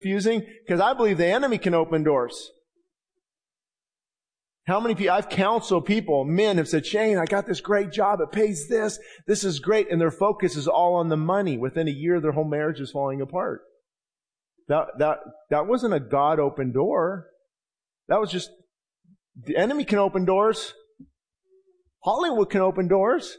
confusing? Because I believe the enemy can open doors. How many people, I've counseled people, men have said, Shane, I got this great job, it pays this is great, and their focus is all on the money. Within a year, their whole marriage is falling apart. That wasn't a God open door. That was just, the enemy can open doors. Hollywood can open doors.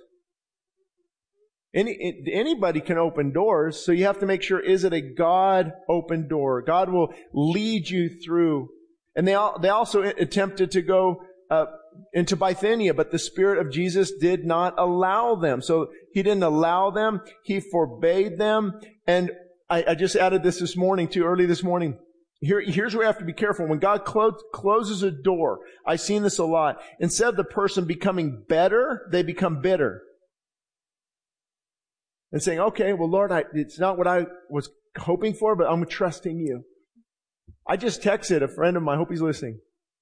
Anybody can open doors, so you have to make sure, is it a God open door? God will lead you through. And they also attempted to go into Bithynia, but the Spirit of Jesus did not allow them. So He didn't allow them. He forbade them. And I just added this morning too, early this morning. Here's where you have to be careful. When God closes a door, I've seen this a lot. Instead of the person becoming better, they become bitter. And saying, okay, well, Lord, it's not what I was hoping for, but I'm trusting you. I just texted a friend of mine, I hope he's listening.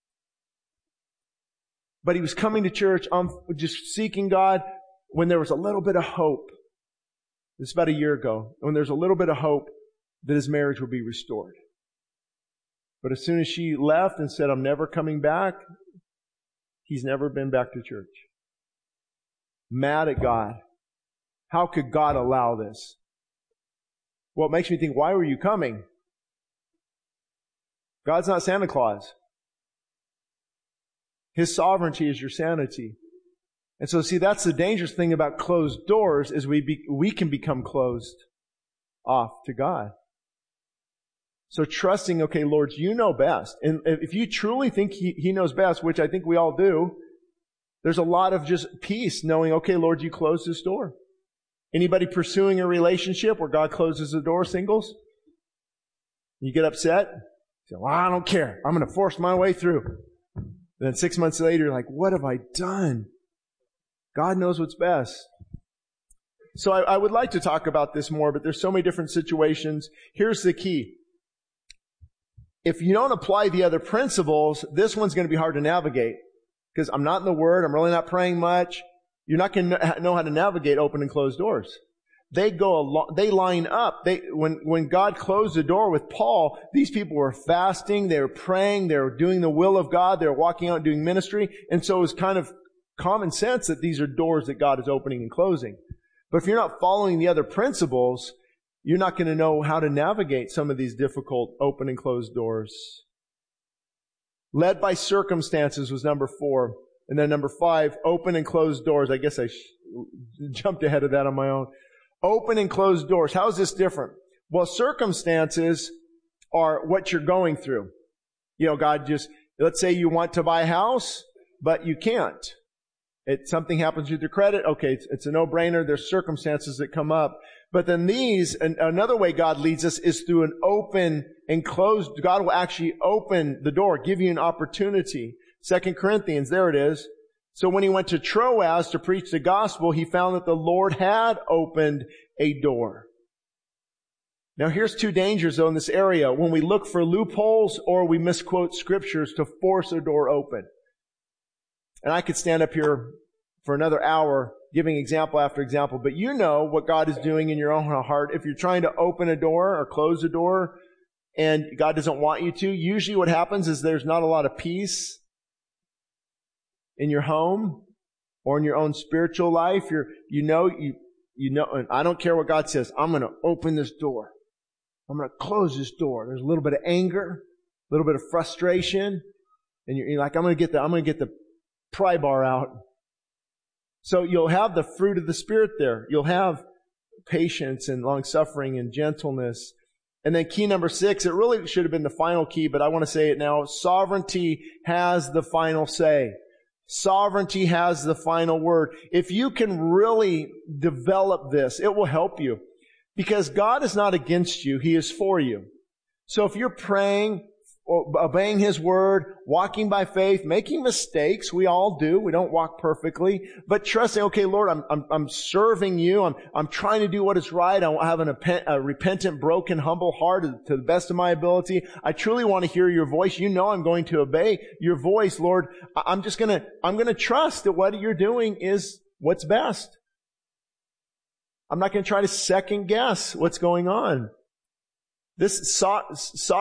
But he was coming to church, just seeking God when there was a little bit of hope. This is about a year ago. When there's a little bit of hope that his marriage would be restored. But as soon as she left and said, I'm never coming back, he's never been back to church. Mad at God. How could God allow this? Well, it makes me think, why were you coming? God's not Santa Claus. His sovereignty is your sanity. And so, see, that's the dangerous thing about closed doors, is we can become closed off to God. So trusting, okay, Lord, you know best. And if you truly think He knows best, which I think we all do, there's a lot of just peace knowing, okay, Lord, you closed this door. Anybody pursuing a relationship where God closes the door, singles? You get upset? You say, well, I don't care. I'm going to force my way through. And then 6 months later, you're like, what have I done? God knows what's best. So I would like to talk about this more, but there's so many different situations. Here's the key. If you don't apply the other principles, this one's going to be hard to navigate. Because I'm not in the Word, I'm really not praying much. You're not going to know how to navigate open and closed doors. They line up. When God closed the door with Paul, these people were fasting, they were praying, they were doing the will of God, they were walking out and doing ministry. And so it was kind of common sense that these are doors that God is opening and closing. But if you're not following the other principles, you're not going to know how to navigate some of these difficult open and closed doors. Led by circumstances was number 4. And then number 5, open and closed doors. I guess I jumped ahead of that on my own. Open and closed doors. How is this different? Well, circumstances are what you're going through. You know, God let's say you want to buy a house, but you can't. Something happens with your credit. Okay, it's a no-brainer. There's circumstances that come up. But then another way God leads us is through an open and closed. God will actually open the door, give you an opportunity. 2 Corinthians, there it is. So when he went to Troas to preach the gospel, he found that the Lord had opened a door. Now here's 2 dangers though in this area. When we look for loopholes or we misquote scriptures to force a door open. And I could stand up here for another hour giving example after example, but you know what God is doing in your own heart. If you're trying to open a door or close a door and God doesn't want you to, usually what happens is there's not a lot of peace in your home or in your own spiritual life. You know, and I don't care what God says. I'm going to open this door. I'm going to close this door. There's a little bit of anger, a little bit of frustration, and you're like, I'm going to get the pry bar out. So you'll have the fruit of the Spirit there. You'll have patience and long-suffering and gentleness. And then key number 6, it really should have been the final key, but I want to say it now. Sovereignty has the final say. Sovereignty has the final word. If you can really develop this, it will help you. Because God is not against you. He is for you. So if you're praying, obeying His word, walking by faith, making mistakes, we all do. We don't walk perfectly, but trusting, okay, Lord, I'm serving you. I'm trying to do what is right. I have a repentant, broken, humble heart to the best of my ability. I truly want to hear your voice. You know I'm going to obey your voice, Lord. I'm going to trust that what you're doing is what's best. I'm not going to try to second guess what's going on. This